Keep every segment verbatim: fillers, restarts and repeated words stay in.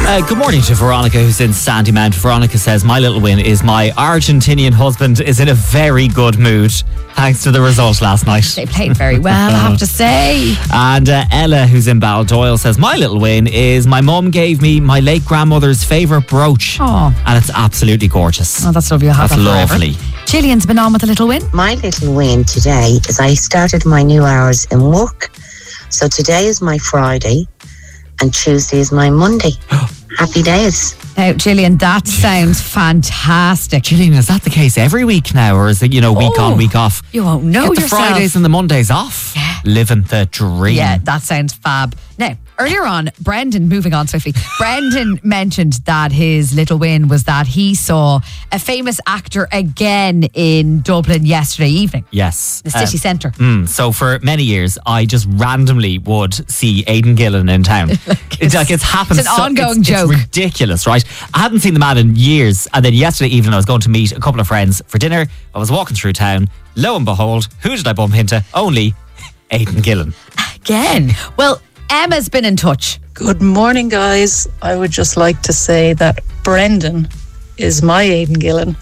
Uh, good morning to Veronica, who's in Sandymount. Veronica says, my little win is my Argentinian husband is in a very good mood thanks to the result last night. They played very well, I have to say. And uh, Ella, who's in Baldoyle, says, my little win is my mum gave me my late grandmother's favourite brooch. Oh. And it's absolutely gorgeous. Oh, that's lovely. I'll have That's that forever. lovely. Gillian's been on with a little win. My little win today is I started my new hours in work. So today is my Friday and Tuesday is my Monday. Happy days. Now, Gillian, that sounds fantastic. Gillian, is that the case every week now, or is it, you know, week Oh, on, week off? You won't know Get the yourself. Fridays and the Mondays off. Yeah. Living the dream. Yeah, that sounds fab. Now, earlier on, Brendan, moving on swiftly, Brendan mentioned that his little win was that he saw a famous actor again in Dublin yesterday evening. Yes. The city Uh, centre. Mm, so for many years, I just randomly would see Aidan Gillen in town. it's like it's happened. it's an so, ongoing it's, joke. It's ridiculous, right? I hadn't seen the man in years, and then yesterday evening I was going to meet a couple of friends for dinner. I was walking through town. Lo and behold, who did I bump into? Only Aidan Gillen. Again. Well, Emma's been in touch. Good morning, guys. I would just like to say that Brendan is my Aidan Gillen.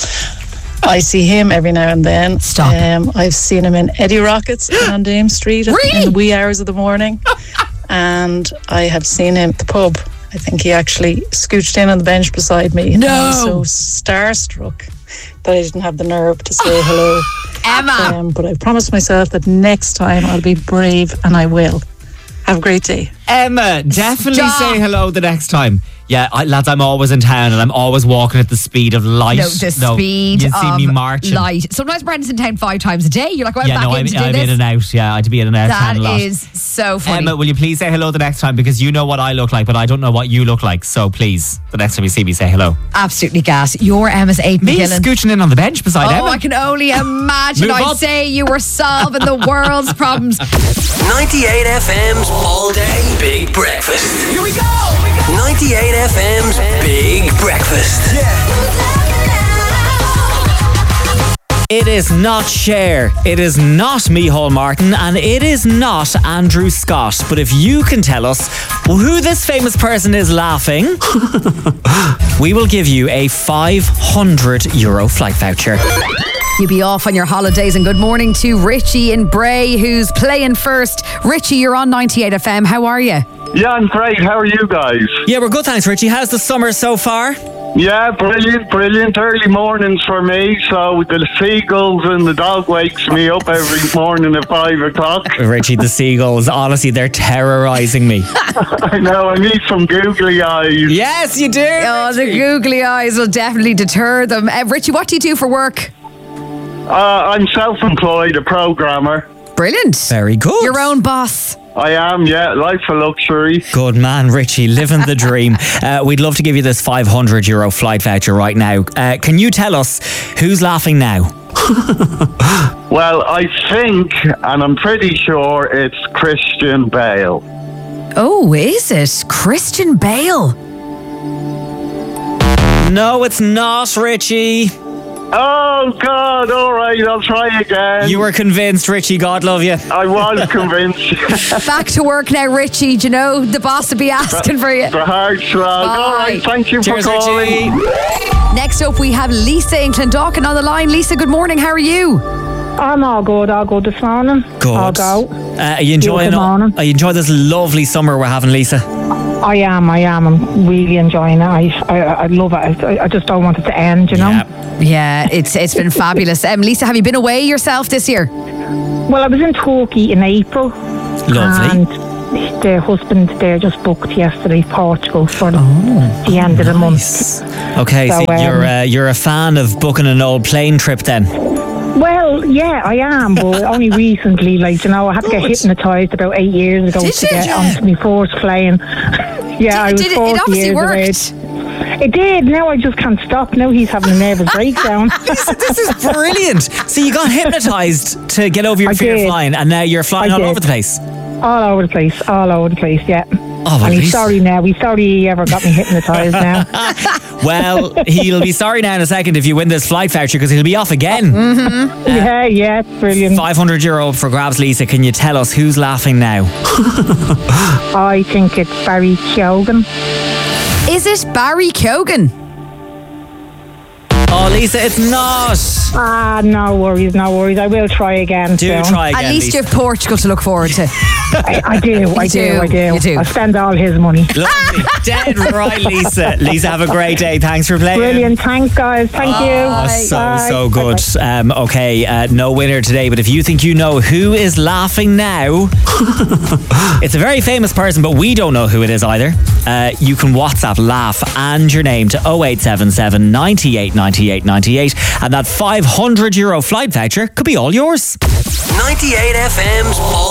I see him every now and then. Stop. Um, I've seen him in Eddie Rockets on Dame Street Really? in the wee hours of the morning. And I have seen him at the pub. I think he actually scooched in on the bench beside me. And I was No. so starstruck that I didn't have the nerve to say hello. Emma. Um, but I promised myself that next time I'll be brave, and I will. Have a great day. Emma, definitely Stop. say hello the next time. Yeah, I, lads, I'm always in town and I'm always walking at the speed of light. No, the speed you see of me marching. light. Sometimes Brendan's in town five times a day. You're like, well, Yeah, back no, in I'm, to do I'm this. in and out. Yeah, I had to be in and out of That town a lot. is so funny. Emma, will you please say hello the next time, because you know what I look like, but I don't know what you look like. So please, the next time you see me, say hello. Absolutely gas. You're Emma's Aidan Me Gillen. scooching in on the bench beside Oh, Emma. I can only imagine. Move I'd up. say you were solving the world's problems. ninety-eight F M's All Day Big Breakfast. Here we go! ninety-eight F M's Big Breakfast. It is not Cher, it is not Micheál Martin, and it is not Andrew Scott. But if you can tell us who this famous person is laughing, we will give you a five hundred euro flight voucher. You'll be off on your holidays, and good morning to Richie in Bray, who's playing first. Richie, you're on ninety-eight F M. How are you? Yeah, I'm great. How are you guys? Yeah, we're good, thanks, Richie. How's the summer so far? Yeah, brilliant, brilliant. Early mornings for me, so the seagulls and the dog wakes me up every morning at five o'clock. Richie, the seagulls, honestly, they're terrorising me. I know, I need some googly eyes. Yes, you do. Oh, the googly eyes will definitely deter them. Uh, Richie, what do you do for work? Uh, I'm self-employed, a programmer. Brilliant. Very good. Your own boss. I am, yeah, life of luxury. Good man, Richie, living the dream. Uh, we'd love to give you this five hundred euro flight voucher right now. Uh, can you tell us who's laughing now? Well, I think, and I'm pretty sure, it's Christian Bale. Oh, is it? Christian Bale. No, it's not, Richie. Oh, God, all right, I'll try again. You were convinced, Richie. God love you. I was convinced. Back to work now, Richie. Do you know the boss will be asking for you? The hard slog. All right, thank you Cheers, for calling. Richie. Next up, we have Lisa in Clondalkin on the line. Lisa, good morning. How are you? I'm all good, all good this morning. Good. I'll go. Uh, are you enjoying? Good morning. Are you enjoying this lovely summer we're having, Lisa? I am, I am. I'm really enjoying it. I, I, I love it. I, I just don't want it to end, you know? Yeah. Yeah, it's it's been fabulous. Um, Lisa, have you been away yourself this year? Well, I was in Turkey in April. Lovely. And their husband there just booked yesterday Portugal for the, the end of the month. Okay, so, So, um, you're uh, you're a fan of booking an old plane trip then? Well, yeah, I am, but only recently. Like, you know, I had to get hypnotised about eight years ago Did to you? get Yeah. onto my first plane. Yeah, I was Did it, it forty obviously years worked. of age. It did. Now I just can't stop. Now he's having a nervous breakdown. This is brilliant. So you got hypnotised to get over your I fear of did. flying, and now you're flying I all did. over the place. All over the place. All over the place, yeah. Oh, well, and he's he's- sorry now. He's sorry he ever got me hypnotised now. Well, he'll be sorry now in a second if you win this flight voucher, because he'll be off again. Yeah, yeah, it's brilliant. five hundred euro for grabs, Lisa. Can you tell us who's laughing now? I think it's Barry Keoghan. Is it Barry Keoghan? Oh, Lisa, it's not. Ah, no worries, no worries. I will try again. Do soon. try again, At least Lisa. you have Portugal to look forward to. I, I do, I do, do, I do. you do. I spend all his money. Lovely. Dead right, Lisa. Lisa, have a great day. Thanks for playing. Brilliant. Thanks, guys. Thank Oh, you. so, Bye. so good. Um, okay, uh, no winner today, but if you think you know who is laughing now, it's a very famous person, but we don't know who it is either. Uh, you can WhatsApp laugh and your name to oh eight seven seven, ninety-eight, ninety-eight, ninety-eight, and that five hundred euro flight voucher could be all yours. ninety-eight F M's All